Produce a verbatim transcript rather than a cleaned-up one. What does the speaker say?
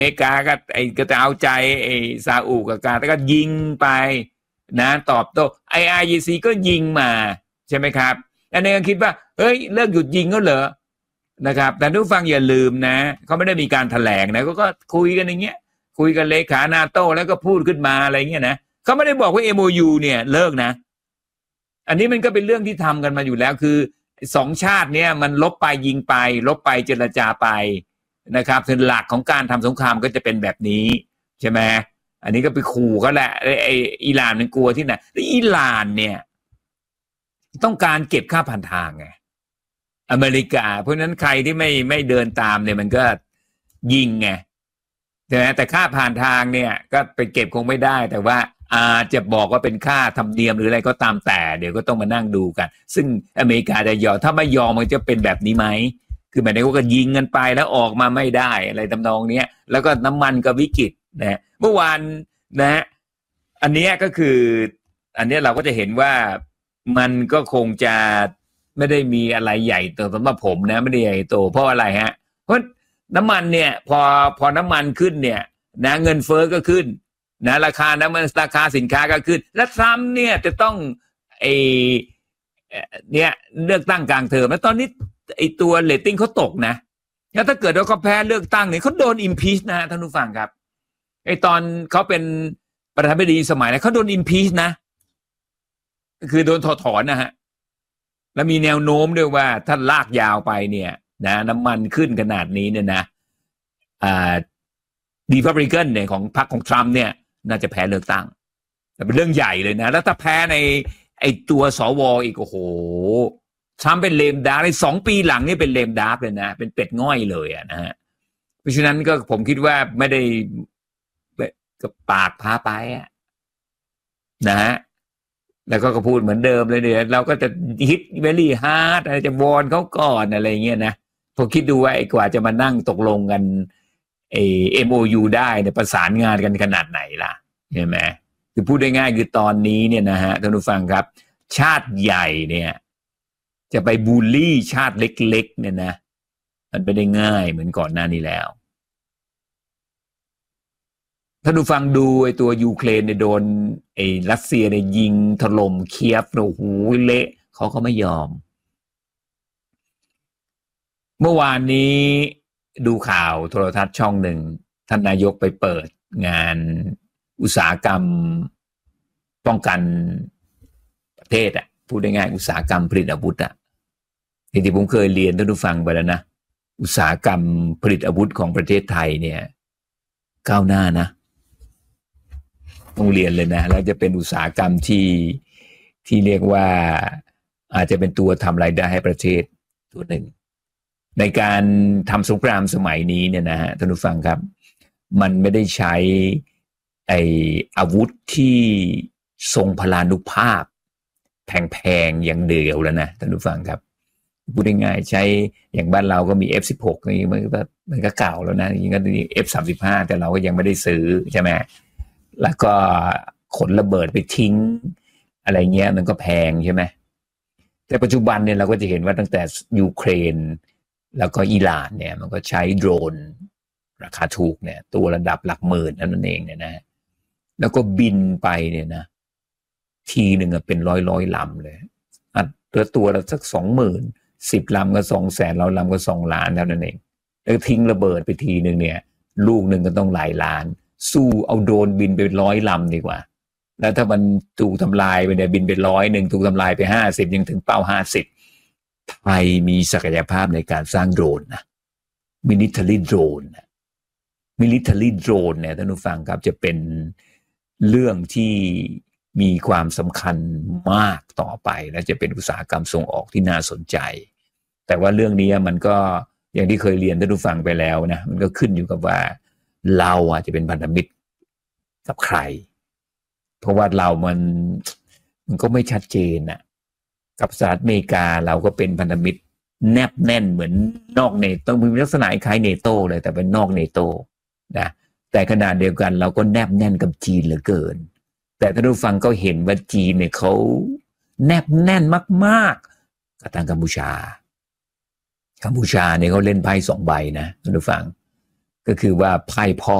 เมริกาก็ไอ้ก็จะเอาใจไอ้ซาอุกับกาตาร์ก็ยิงไปนะตอบโต้ไออาร์ จี ซี ก็ยิงมาใช่ไหมครับอันนี้ก็คิดว่าเฮ้ยเลิกหยุดยิงก็เหรอนะครับแต่ทุกฟังอย่าลืมนะเขาไม่ได้มีการแถลงนะก็ก็คุยกันอย่างเงี้ยคุยกันเลขานาโต้แล้วก็พูดขึ้นมาอะไรเงี้ยนะเขาไม่ได้บอกว่า เอ็ม โอ ยู เนี่ยเลิกนะอันนี้มันก็เป็นเรื่องที่ทำกันมาอยู่แล้วคือสองชาติเนี่ยมันลบไปยิงไปลบไปเจรจาไปนะครับคือหลักของการทำสงครามก็จะเป็นแบบนี้ใช่ไหมอันนี้ก็ไปขู่เขาแหละไอ้ไอ้อิหร่านมันกลัวที่ไหนแล้วอิหร่านเนี่ยต้องการเก็บค่าผ่านทางไงอเมริกาเพราะฉะนั้นใครที่ไม่ไม่เดินตามเนี่ยมันก็ยิงไงใช่ไหมแต่ค่าผ่านทางเนี่ยก็ไปเก็บคงไม่ได้แต่ว่าอาจจะบอกว่าเป็นค่าธรรมเนียมหรืออะไรก็ตามแต่เดี๋ยวก็ต้องมานั่งดูกันซึ่งอเมริกาจะยอมถ้าไม่ยอมมันจะเป็นแบบนี้ไหมคือหมายถึงว่าก็ยิงกันไปแล้วออกมาไม่ได้อะไรทำนองเนี้ยแล้วก็น้ำมันก็วิกฤตนะเมื่อวานนะอันนี้ก็คืออันนี้เราก็จะเห็นว่ามันก็คงจะไม่ได้มีอะไรใหญ่โตสำหรับผมนะไม่ได้ใหญ่โตเพราะอะไรฮะเพราะน้ำมันเนี่ยพอพอน้ำมันขึ้นเนี่ยนะเงินเฟ้อก็ขึ้นนะราคาน้ำมันราคาสินค้าก็ขึ้นและทรัมป์เนี่ยจะต้องไอเนี่ยเลือกตั้งกลางเทอมแล้วตอนนี้ไอตัวเรตติ้งเขาตกนะแล้วถ้าเกิดว่าเขาแพ้เลือกตั้งเนี่ยเขาโดน impeach นะท่านผู้ฟังครับไอตอนเขาเป็นประธานาธิบดีสมัยนั้นเขาโดน impeach นะคือโดนถอดถอนนะฮะแล้วมีแนวโน้มด้วยว่าถ้าลากยาวไปเนี่ยนะน้ำมันขึ้นขนาดนี้เนี่ยนะอ่ารีพับลิกันเนี่ยของพรรคของทรัมป์เนี่ยน่าจะแพ้เลือกตั้งแต่เป็นเรื่องใหญ่เลยนะแล้วถ้าแพ้ในไอตัวสวอีกโอ้โหทรัมป์เป็นเลมดาร์กในสองปีหลังนี่เป็นเลมดาร์กเลยนะเป็นเป็ดง่อยเลยอ่ะนะฮะเพราะฉะนั้นก็ผมคิดว่าไม่ได้กับปากพาไปอ่ะนะฮะแล้วก็ก็พูดเหมือนเดิมเลยเนี่ยเราก็จะฮิตเวลี่ฮาร์ดอะไรจะวอนเขาก่อนอะไรเงี้ยนะพอคิดดูว่าไอ้กว่าจะมานั่งตกลงกันเอ เอ็ม โอ ยู ได้เนี่ยประสานงานกันขนาดไหนล่ะเห็นไหมคือพูดได้ง่ายคือตอนนี้เนี่ยนะฮะท่านผู้ฟังครับชาติใหญ่เนี่ยจะไปบูลลี่ชาติเล็กๆเนี่ยนะมันไม่ได้ง่ายเหมือนก่อนหน้านี้แล้วท่านผู้ฟังดูไอ้ตัวยูเครนเนี่ยโดนไอ้รัสเซียเนี่ยยิงถล่มเคียฟโอ้โหเละเขาก็ไม่ยอมเมื่อวานนี้ดูข่าวโทรทัศน์ช่องหนึ่งท่านนายกไปเปิดงานอุตสาหกรรมป้องกันประเทศอ่ะพูดได้ง่ายอุตสาหกรรมผลิตอาวุธอ่ะที่ผมเคยเรียนท่านผู้ฟังไปแล้วนะอุตสาหกรรมผลิตอาวุธของประเทศไทยเนี่ยก้าวหน้านะต้องเรียนเลยนะแล้วจะเป็นอุตสาหกรรมที่ที่เรียกว่าอาจจะเป็นตัวทำรายได้ให้ประเทศตัวหนึ่งในการทำสงครามสมัยนี้เนี่ยนะฮะท่านผู้ฟังครับมันไม่ได้ใช้ไอ้อาวุธที่ทรงพลานุภาพแพงๆอย่างเดียวแล้วนะท่านผู้ฟังครับพูดง่ายๆใช้อย่างบ้านเราก็มี เอฟ สิบหก นี่มันก็มันก็เก่าแล้วนะอย่างนั้น เอฟ สามสิบห้า แต่เราก็ยังไม่ได้ซื้อใช่ไหมแล้วก็ขนระเบิดไปทิ้งอะไรเงี้ยมันก็แพงใช่ไหมแต่ปัจจุบันเนี่ยเราก็จะเห็นว่าตั้งแต่ยูเครนแล้วก็อิหร่านเนี่ยมันก็ใช้โดรนราคาถูกเนี่ยตัวระดับหลักหมื่นนั่นเองเนี่ยนะแล้วก็บินไปเนี่ยนะทีหนึ่งเป็นร้อยร้อยลำเลยอัดตัวตัวละสักสองหมื่นสิบลำก็สองแสนร้อยลำก็สองล้านเท่านั้นเองแล้วทิ้งระเบิดไปทีหนึ่งเนี่ยลูกหนึ่งก็ต้องหลายล้านสู้เอาโดรนบินไปร้อยลำดีกว่าแล้วถ้ามันถูกทำลายไปเนี่ยบินไปร้อยหนึ่งถูกทำลายไปห้าสิบยังถึงเป้าห้าสิบไทยมีศักยภาพในการสร้างโดรนนะ military drone นะ military drone เนี่ยท่านผู้ฟังครับจะเป็นเรื่องที่มีความสำคัญมากต่อไปและจะเป็นอุตสาหกรรมส่งออกที่น่าสนใจแต่ว่าเรื่องนี้มันก็อย่างที่เคยเรียนท่านผู้ฟังไปแล้วนะมันก็ขึ้นอยู่กับว่าเราอาจจะเป็นพันธมิตรกับใครเพราะว่าเรามันมันก็ไม่ชัดเจนนะกับสหรัฐอเมริกาเราก็เป็นพันธมิตรแนบแน่นเหมือนนอกเนโตมีลักษณะคล้ายเนโตเลยแต่เป็นนอกเนโตนะแต่ขณะเดียวกันเราก็แนบแน่นกับจีนเหลือเกินแต่ท่านผู้ฟังก็เห็นว่าจีนเนี่ยเขาแนบแน่นมากๆกับทางกัมพูชากัมพูชาเนี่ยเขาเล่นไพ่สองใบนะท่านผู้ฟังก็ก็คือว่าไพ่พ่อ